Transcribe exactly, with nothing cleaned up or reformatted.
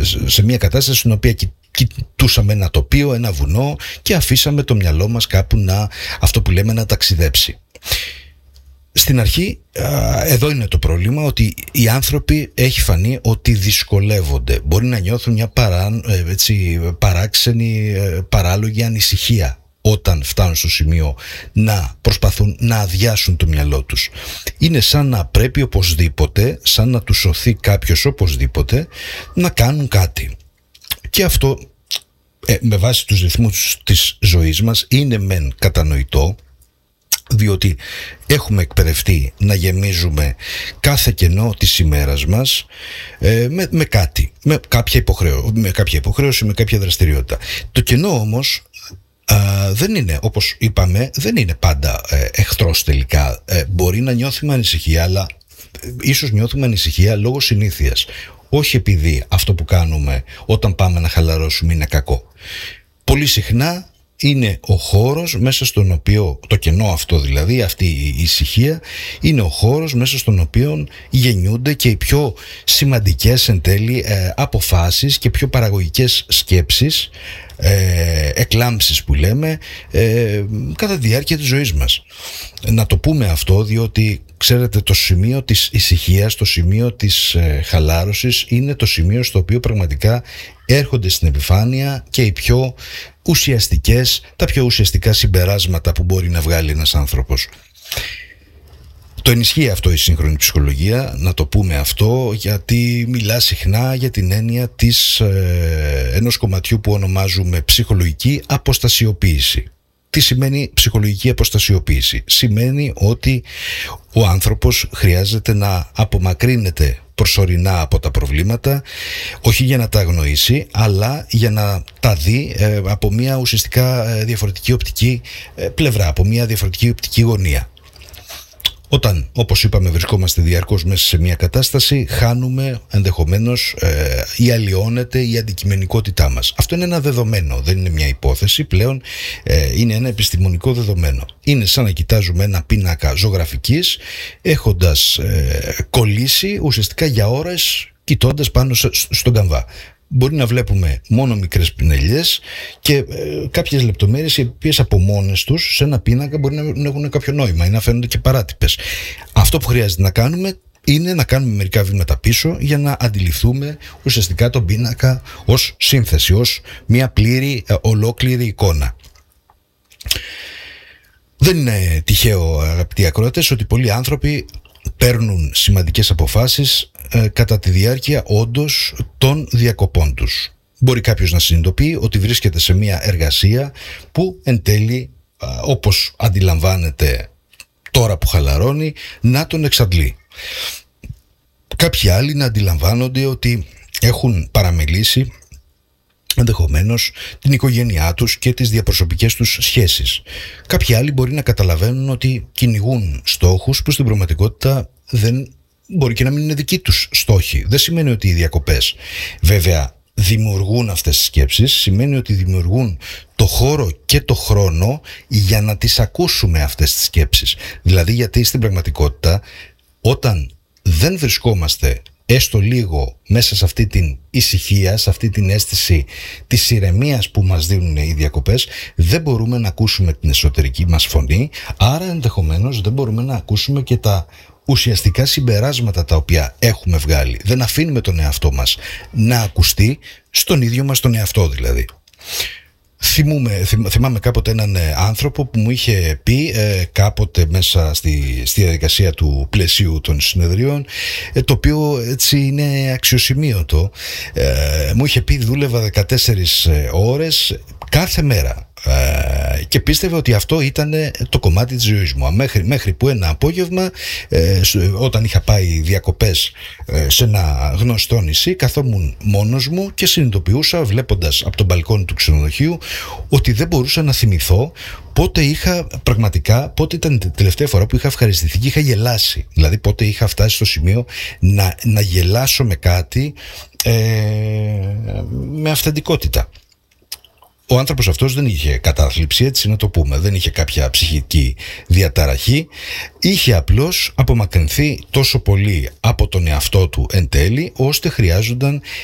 σε μια κατάσταση στην οποία κοιτούσαμε ένα τοπίο, ένα βουνό και αφήσαμε το μυαλό μας κάπου να, αυτό που λέμε, να ταξιδέψει. Στην αρχή, εδώ είναι το πρόβλημα, ότι οι άνθρωποι έχει φανεί ότι δυσκολεύονται. Μπορεί να νιώθουν μια παρά, έτσι, παράξενη, παράλογη ανησυχία όταν φτάνουν στο σημείο να προσπαθούν να αδειάσουν το μυαλό τους. Είναι σαν να πρέπει οπωσδήποτε, σαν να τους σωθεί κάποιος οπωσδήποτε, να κάνουν κάτι. Και αυτό, ε, με βάση τους ρυθμούς της ζωής μας, είναι μεν κατανοητό, διότι έχουμε εκπαιδευτεί να γεμίζουμε κάθε κενό της ημέρας μας ε, με, με κάτι, με κάποια, υποχρέω, με κάποια υποχρέωση, με κάποια δραστηριότητα. Το κενό όμως α, δεν είναι, όπως είπαμε, δεν είναι πάντα ε, εχθρός τελικά. Ε, μπορεί να νιώθουμε ανησυχία, αλλά ε, ίσως νιώθουμε ανησυχία λόγω συνήθειας. Όχι επειδή αυτό που κάνουμε όταν πάμε να χαλαρώσουμε είναι κακό. Πολύ συχνά είναι ο χώρος μέσα στον οποίο, το κενό αυτό δηλαδή, αυτή η ησυχία, είναι ο χώρος μέσα στον οποίο γεννιούνται και οι πιο σημαντικές εν τέλει ε, αποφάσεις και πιο παραγωγικές σκέψεις, ε, εκλάμψεις που λέμε, ε, κατά τη διάρκεια της ζωής μας. Να το πούμε αυτό, διότι ξέρετε, το σημείο της ησυχίας, το σημείο της ε, χαλάρωσης είναι το σημείο στο οποίο πραγματικά έρχονται στην επιφάνεια και οι πιο ουσιαστικές, τα πιο ουσιαστικά συμπεράσματα που μπορεί να βγάλει ένας άνθρωπος. Το ενισχύει αυτό η σύγχρονη ψυχολογία, να το πούμε αυτό, γιατί μιλά συχνά για την έννοια της, ε, ενός κομματιού που ονομάζουμε ψυχολογική αποστασιοποίηση. Τι σημαίνει ψυχολογική αποστασιοποίηση? Σημαίνει ότι ο άνθρωπος χρειάζεται να απομακρύνεται προσωρινά από τα προβλήματα, όχι για να τα αγνοήσει, αλλά για να τα δει ε, από μια ουσιαστικά ε, διαφορετική οπτική ε, πλευρά, από μια διαφορετική οπτική γωνία. Όταν, όπως είπαμε, βρισκόμαστε διαρκώς μέσα σε μια κατάσταση, χάνουμε ενδεχομένως ε, ή αλλοιώνεται η αντικειμενικότητά μας. Αυτό είναι ένα δεδομένο, δεν είναι μια υπόθεση, πλέον ε, είναι ένα επιστημονικό δεδομένο. Είναι σαν να κοιτάζουμε ένα πίνακα ζωγραφικής, έχοντας ε, κολλήσει ουσιαστικά για ώρες κοιτώντας πάνω στον καμβά. Μπορεί να βλέπουμε μόνο μικρές πινελιές και ε, κάποιες λεπτομέρειες οι οποίες από μόνες τους σε ένα πίνακα μπορεί να έχουν κάποιο νόημα ή να φαίνονται και παράτυπες. Αυτό που χρειάζεται να κάνουμε είναι να κάνουμε μερικά βήματα πίσω για να αντιληφθούμε ουσιαστικά τον πίνακα ως σύνθεση, ως μια πλήρη, ε, ολόκληρη εικόνα. Δεν είναι τυχαίο, αγαπητοί ακροατές, ότι πολλοί άνθρωποι παίρνουν σημαντικές αποφάσεις ε, κατά τη διάρκεια όντως των διακοπών τους. Μπορεί κάποιος να συνειδητοποιεί ότι βρίσκεται σε μια εργασία που εν τέλει, ε, όπως αντιλαμβάνεται τώρα που χαλαρώνει, να τον εξαντλεί. Κάποιοι άλλοι να αντιλαμβάνονται ότι έχουν παραμελήσει ενδεχομένως την οικογένειά τους και τις διαπροσωπικές τους σχέσεις. Κάποιοι άλλοι μπορεί να καταλαβαίνουν ότι κυνηγούν στόχους που στην πραγματικότητα δεν μπορεί και να μην είναι δικοί τους στόχοι. Δεν σημαίνει ότι οι διακοπές βέβαια δημιουργούν αυτές τις σκέψεις, σημαίνει ότι δημιουργούν το χώρο και το χρόνο για να τις ακούσουμε αυτές τις σκέψεις. Δηλαδή, γιατί στην πραγματικότητα όταν δεν βρισκόμαστε έστω λίγο μέσα σε αυτή την ησυχία, σε αυτή την αίσθηση της ηρεμίας που μας δίνουν οι διακοπές, δεν μπορούμε να ακούσουμε την εσωτερική μας φωνή, άρα ενδεχομένως δεν μπορούμε να ακούσουμε και τα ουσιαστικά συμπεράσματα τα οποία έχουμε βγάλει. Δεν αφήνουμε τον εαυτό μας να ακουστεί, στον ίδιο μας τον εαυτό δηλαδή. Θυμούμε, θυμάμαι κάποτε έναν άνθρωπο που μου είχε πει ε, κάποτε μέσα στη, στη διαδικασία του πλαισίου των συνεδριών, ε, το οποίο έτσι είναι αξιοσημείωτο. Ε, μου είχε πει δούλευα δεκατέσσερις ώρες κάθε μέρα ε, και πίστευε ότι αυτό ήταν το κομμάτι της ζωής μου. Μέχρι, μέχρι που ένα απόγευμα ε, όταν είχα πάει διακοπές ε, σε ένα γνωστό νησί, καθόμουν μόνος μου και συνειδητοποιούσα, βλέποντας από τον μπαλκόνι του ξενοδοχείου, ότι δεν μπορούσα να θυμηθώ πότε είχα πραγματικά, πότε ήταν η τελευταία φορά που είχα ευχαριστηθεί και είχα γελάσει. Δηλαδή πότε είχα φτάσει στο σημείο να, να γελάσω με κάτι ε, με αυθεντικότητα. Ο άνθρωπος αυτός δεν είχε κατάθλιψη, έτσι να το πούμε, δεν είχε κάποια ψυχική διαταραχή, είχε απλώς απομακρυνθεί τόσο πολύ από τον εαυτό του εν τέλει, ώστε χρειάζονταν